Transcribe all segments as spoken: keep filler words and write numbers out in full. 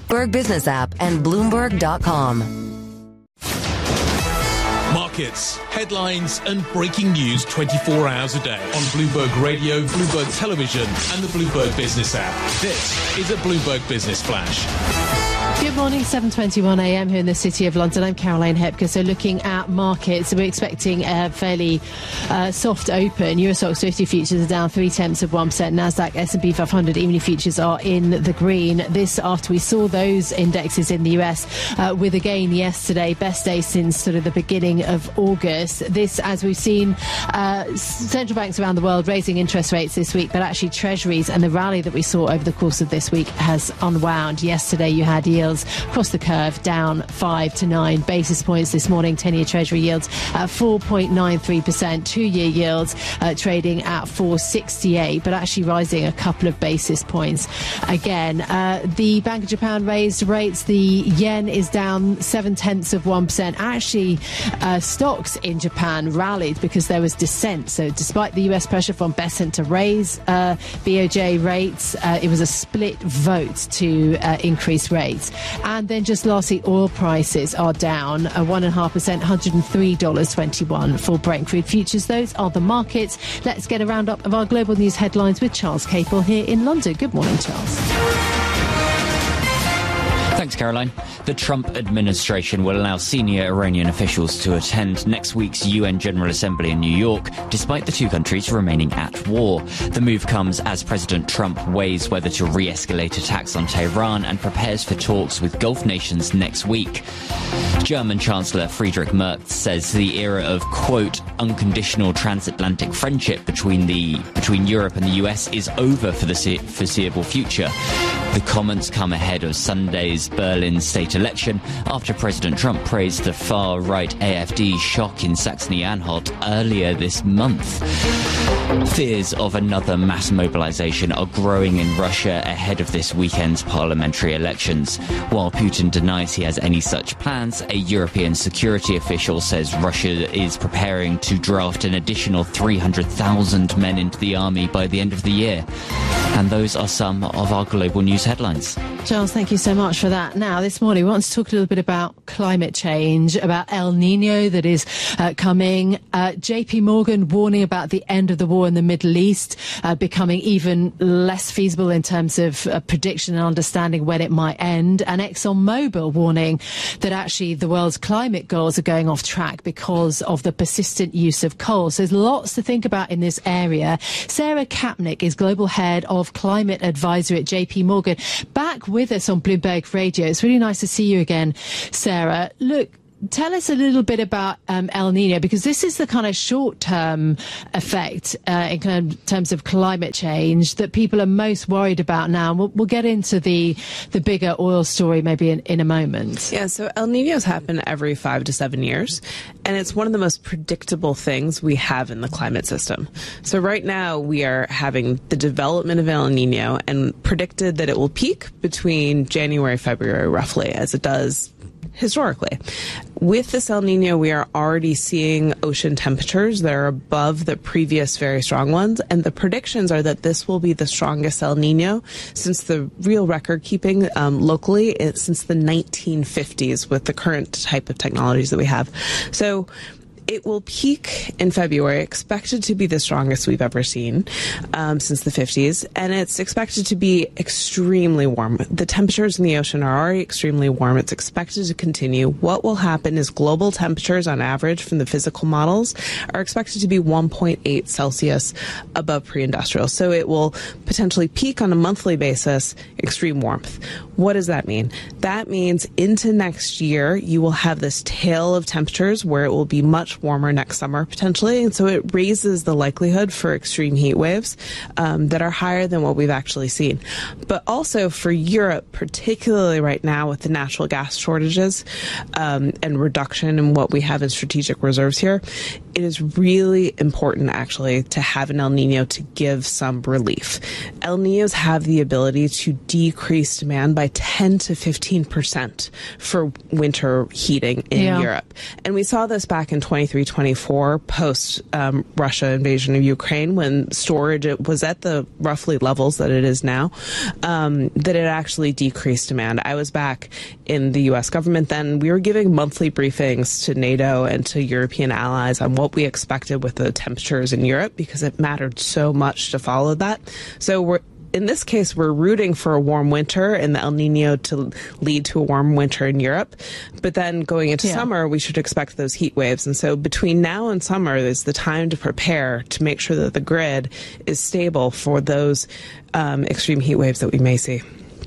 Bloomberg Business app, and Bloomberg dot com. Markets, headlines and breaking news twenty-four hours a day on Bloomberg Radio, Bloomberg Television and the Bloomberg Business app. This is a Bloomberg Business Flash. Good morning, seven twenty-one a m here in the City of London. I'm Caroline Hepker. So looking at markets, we're expecting a fairly uh, soft open. Euro Stoxx fifty futures are down three tenths of one percent. Nasdaq, S and P five hundred evening futures are in the green. This after we saw those indexes in the U S uh, with a gain yesterday, best day since sort of the beginning of August. This, as we've seen, uh, central banks around the world raising interest rates this week, but actually treasuries and the rally that we saw over the course of this week has unwound. Yesterday you had yields across the curve down five to nine basis points this morning. ten-year Treasury yields at four point nine three percent. Two-year yields uh, trading at four sixty-eight, but actually rising a couple of basis points. Again, uh, the Bank of Japan raised rates. The yen is down seven tenths of one percent. Actually, uh, stocks in Japan rallied because there was dissent. So despite the U S pressure from Bessent to raise uh, B O J rates, uh, it was a split vote to uh, increase rates. And then just lastly, oil prices are down uh, one point five percent, one hundred three dollars and twenty-one cents for Brent crude futures. Those are the markets. Let's get a roundup of our global news headlines with Charles Capel here in London. Good morning, Charles. Thanks, Caroline. The Trump administration will allow senior Iranian officials to attend next week's U N General Assembly in New York, despite the two countries remaining at war. The move comes as President Trump weighs whether to re-escalate attacks on Tehran and prepares for talks with Gulf nations next week. German Chancellor Friedrich Merz says the era of, quote, unconditional transatlantic friendship between the between Europe and the U S is over for the foreseeable future. The comments come ahead of Sunday's Berlin state election after President Trump praised the far-right A F D shock in Saxony-Anhalt earlier this month. Fears of another mass mobilization are growing in Russia ahead of this weekend's parliamentary elections. While Putin denies he has any such plans, a European security official says Russia is preparing to draft an additional three hundred thousand men into the army by the end of the year. And those are some of our global news headlines. Charles, thank you so much for that. Now, this morning, we want to talk a little bit about climate change, about El Nino that is uh, coming. Uh, J P Morgan warning about the end of the war in the Middle East uh, becoming even less feasible in terms of uh, prediction and understanding when it might end. And ExxonMobil warning that actually the world's climate goals are going off track because of the persistent use of coal. So there's lots to think about in this area. Sarah Kapnick is Global Head of Climate Advisory at J P Morgan, back with us on Bloomberg Radio. It's really nice to see you again, Sarah. Look, tell us a little bit about um, El Nino, because this is the kind of short-term effect uh, in kind of terms of climate change that people are most worried about now. We'll, we'll get into the the bigger oil story maybe in, in a moment. Yeah, so El Ninos happen every five to seven years, and it's one of the most predictable things we have in the climate system. So right now we are having the development of El Nino, and predicted that it will peak between January, February, roughly, as it does historically. With this El Nino, we are already seeing ocean temperatures that are above the previous very strong ones, and the predictions are that this will be the strongest El Nino since the real record keeping um, locally it, since the nineteen fifties with the current type of technologies that we have. So it will peak in February, expected to be the strongest we've ever seen um, since the fifties, and it's expected to be extremely warm. The temperatures in the ocean are already extremely warm. It's expected to continue. What will happen is global temperatures on average from the physical models are expected to be one point eight Celsius above pre-industrial. So it will potentially peak on a monthly basis, extreme warmth. What does that mean? That means into next year, you will have this tail of temperatures where it will be much warmer next summer potentially, and so it raises the likelihood for extreme heat waves um, that are higher than what we've actually seen. But also for Europe, particularly right now with the natural gas shortages um, and reduction in what we have in strategic reserves here, it is really important actually to have an El Nino to give some relief. El Ninos have the ability to decrease demand by ten to fifteen percent for winter heating in yeah. Europe. And we saw this back in twenty twenty-three twenty-four, post um, Russia invasion of Ukraine, when storage was at the roughly levels that it is now, um, that it actually decreased demand. I was back in the U S government then. We were giving monthly briefings to NATO and to European allies on what we expected with the temperatures in Europe, because it mattered so much to follow that. So we're in this case, we're rooting for a warm winter and the El Nino to lead to a warm winter in Europe. But then going into yeah. summer, we should expect those heat waves. And so between now and summer is the time to prepare to make sure that the grid is stable for those um, extreme heat waves that we may see.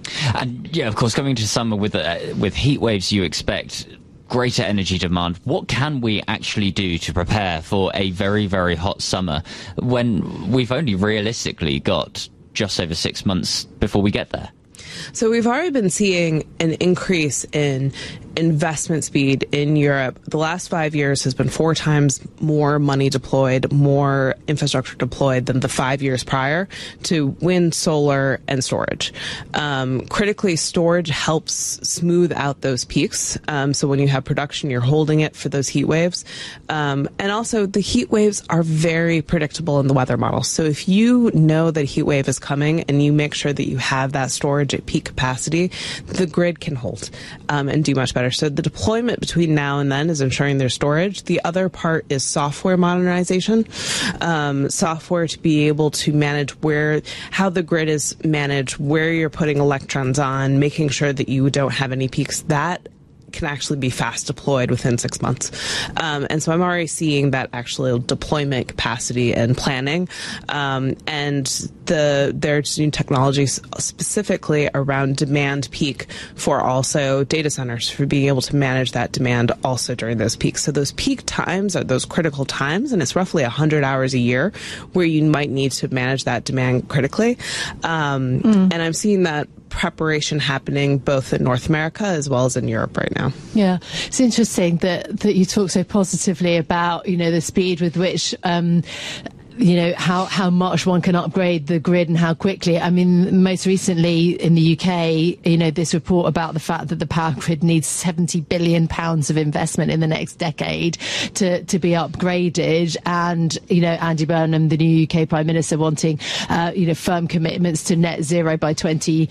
And yeah, of course, coming to summer with uh, with heat waves, you expect greater energy demand. What can we actually do to prepare for a very, very hot summer when we've only realistically got just over six months before we get there? So we've already been seeing an increase in investment speed in Europe. The last five years has been four times more money deployed, more infrastructure deployed than the five years prior to wind, solar, and storage. Um, critically, storage helps smooth out those peaks. Um, so when you have production, you're holding it for those heat waves. Um, and also, the heat waves are very predictable in the weather model. So if you know that a heat wave is coming and you make sure that you have that storage at peak capacity, the grid can hold um, and do much better. So the deployment between now and then is ensuring there's storage. The other part is software modernization, um, software to be able to manage where, how the grid is managed, where you're putting electrons on, making sure that you don't have any peaks. That can actually be fast deployed within six months. Um, and so I'm already seeing that actual deployment capacity and planning. Um, and the there's new technologies specifically around demand peak for also data centers, for being able to manage that demand also during those peaks. So those peak times are those critical times, and it's roughly one hundred hours a year where you might need to manage that demand critically. Um, mm. And I'm seeing that preparation happening both in North America as well as in Europe right now. Yeah, it's interesting that that you talk so positively about, you know, the speed with which um you know, how, how much one can upgrade the grid and how quickly. I mean, most recently in the U K, you know, this report about the fact that the power grid needs seventy billion pounds of investment in the next decade to, to be upgraded. And, you know, Andy Burnham, the new U K Prime Minister, wanting, uh, you know, firm commitments to net zero by twenty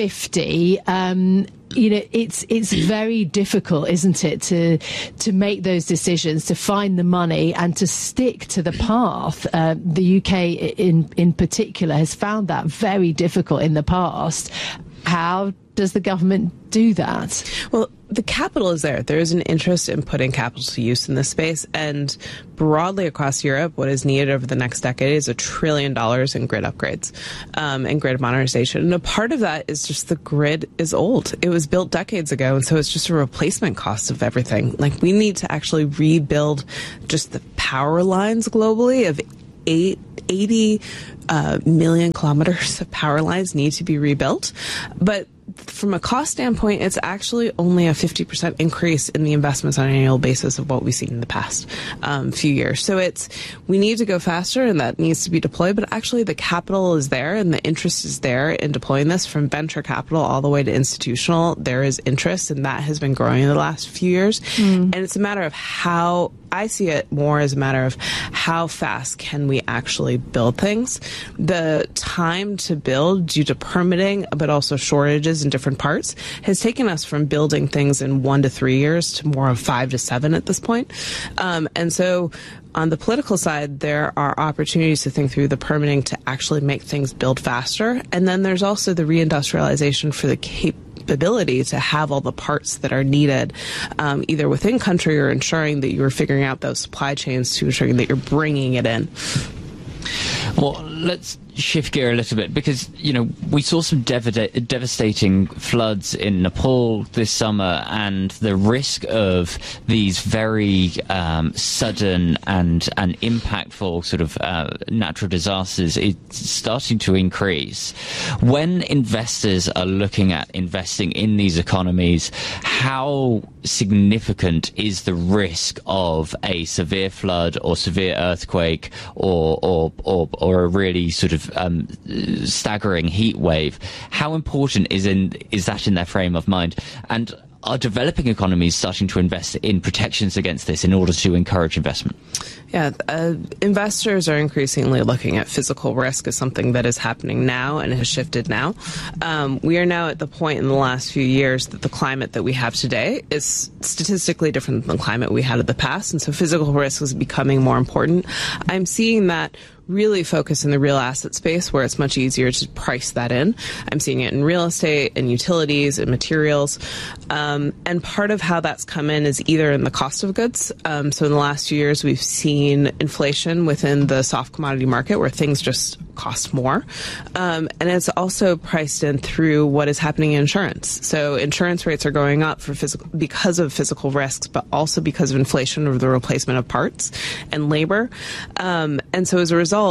fifty. Um, You know, it's it's very difficult, isn't it, to to make those decisions, to find the money and to stick to the path. Uh, the U K in in particular has found that very difficult in the past. How does the government do that? Well, the capital is there. There is an interest in putting capital to use in this space. And broadly across Europe, what is needed over the next decade is a trillion dollars in grid upgrades um, and grid modernization. And a part of that is just the grid is old. It was built decades ago. And so it's just a replacement cost of everything. Like, we need to actually rebuild just the power lines globally of eight, eighty uh, million kilometers of power lines need to be rebuilt. But from a cost standpoint, it's actually only a fifty percent increase in the investments on an annual basis of what we've seen in the past um, few years. So it's, we need to go faster, and that needs to be deployed, but actually the capital is there and the interest is there in deploying this, from venture capital all the way to institutional. There is interest, and that has been growing in the last few years. Mm. And it's a matter of how, I see it more as a matter of how fast can we actually build things. The time to build, due to permitting, but also shortages in different parts, has taken us from building things in one to three years to more of five to seven at this point. Um, and so on the political side, there are opportunities to think through the permitting to actually make things build faster. And then there's also the reindustrialization for the capability ability to have all the parts that are needed, um, either within country or ensuring that you're figuring out those supply chains to ensuring that you're bringing it in. Well, let's shift gear a little bit, because, you know, we saw some dev- devastating floods in Nepal this summer, and the risk of these very um, sudden and, and impactful sort of uh, natural disasters is starting to increase. When investors are looking at investing in these economies, how significant is the risk of a severe flood or severe earthquake or or or, or a really sort of um, staggering heat wave? How important is in is that in their frame of mind? And are developing economies starting to invest in protections against this in order to encourage investment? Yeah, uh, investors are increasingly looking at physical risk as something that is happening now and has shifted now. Um, we are now at the point in the last few years that the climate that we have today is statistically different than the climate we had in the past, and so physical risk is becoming more important. I'm seeing that really focus in the real asset space where it's much easier to price that in. I'm seeing it in real estate and utilities and materials. Um, and part of how that's come in is either in the cost of goods. Um, so in the last few years, we've seen inflation within the soft commodity market where things just cost more. Um, and it's also priced in through what is happening in insurance. So insurance rates are going up for physical because of physical risks, but also because of inflation of the replacement of parts and labor. Um, and so as a result,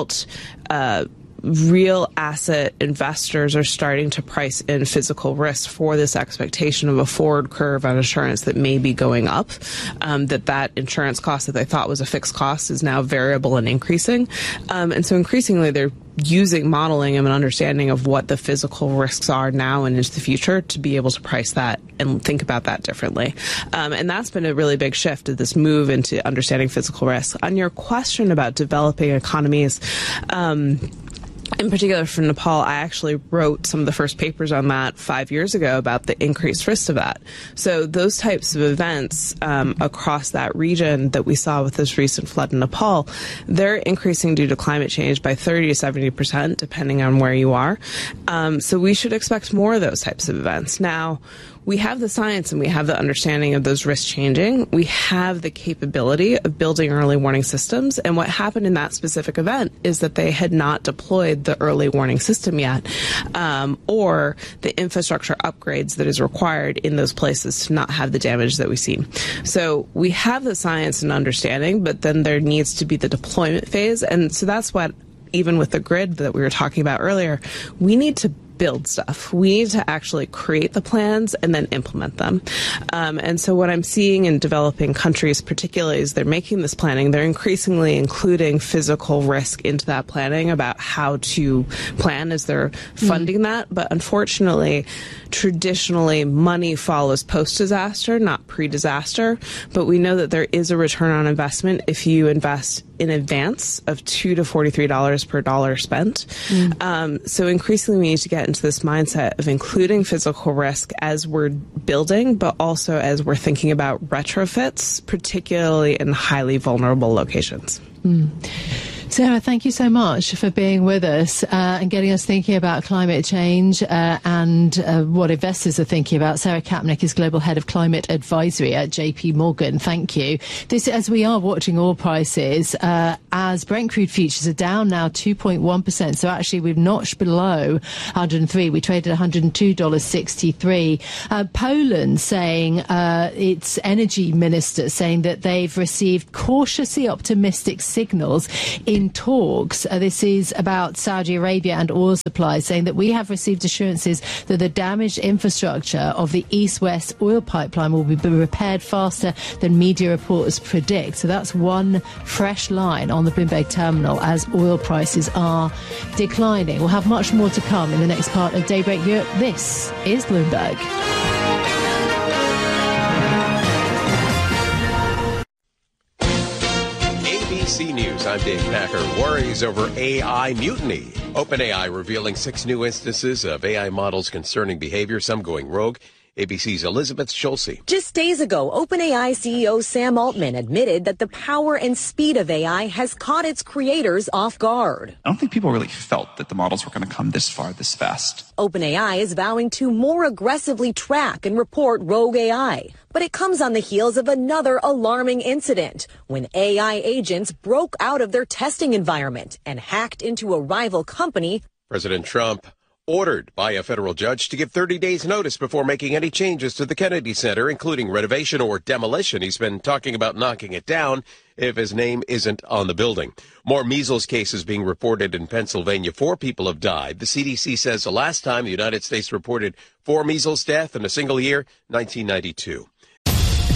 Uh, real asset investors are starting to price in physical risk for this expectation of a forward curve on insurance that may be going up, um, that that insurance cost that they thought was a fixed cost is now variable and increasing. Um, and so increasingly they're using modeling and an understanding of what the physical risks are now and into the future to be able to price that and think about that differently. Um, and that's been a really big shift of this move into understanding physical risk. On your question about developing economies, um, in particular for Nepal, I actually wrote some of the first papers on that five years ago about the increased risk of that. So those types of events um, across that region that we saw with this recent flood in Nepal, they're increasing due to climate change by thirty to seventy percent, depending on where you are. Um, so we should expect more of those types of events. Now, we have the science and we have the understanding of those risks changing. We have the capability of building early warning systems. And what happened in that specific event is that they had not deployed the early warning system yet, um, or the infrastructure upgrades that is required in those places to not have the damage that we've seen. So we have the science and understanding, but then there needs to be the deployment phase. And so that's what, even with the grid that we were talking about earlier, we need to build stuff. We need to actually create the plans and then implement them. Um, and so what I'm seeing in developing countries particularly is they're making this planning. They're increasingly including physical risk into that planning about how to plan as they're funding mm. that. But unfortunately, traditionally, money follows post-disaster, not pre-disaster. But we know that there is a return on investment if you invest in advance of two to forty-three dollars per dollar spent. Mm. Um, so increasingly, we need to get into this mindset of including physical risk as we're building, but also as we're thinking about retrofits, particularly in highly vulnerable locations. Mm. Sarah, thank you so much for being with us uh, and getting us thinking about climate change uh, and uh, what investors are thinking about. Sarah Kapnick is Global Head of Climate Advisory at J P Morgan. Thank you. This, as we are watching oil prices, uh, as Brent crude futures are down now two point one percent. So actually we've notched below one hundred three. We traded one hundred two dollars sixty-three. Uh, Poland saying, uh, its energy minister saying that they've received cautiously optimistic signals in In talks. Uh, this is about Saudi Arabia and oil supplies, saying that we have received assurances that the damaged infrastructure of the East-West oil pipeline will be repaired faster than media reports predict. So that's one fresh line on the Bloomberg terminal as oil prices are declining. We'll have much more to come in the next part of Daybreak Europe. This is Bloomberg. A B C News, I'm Dave Packer. Worries over A I mutiny. OpenAI revealing six new instances of A I models concerning behavior, some going rogue. A B C's Elizabeth Schulze. Just days ago, OpenAI C E O Sam Altman admitted that the power and speed of A I has caught its creators off guard. I don't think people really felt that the models were going to come this far, this fast. OpenAI is vowing to more aggressively track and report rogue A I. But it comes on the heels of another alarming incident when A I agents broke out of their testing environment and hacked into a rival company. President Trump ordered by a federal judge to give thirty days notice before making any changes to the Kennedy Center, including renovation or demolition. He's been talking about knocking it down if his name isn't on the building. More measles cases being reported in Pennsylvania. Four people have died. The C D C says the last time the United States reported four measles deaths in a single year, nineteen ninety-two.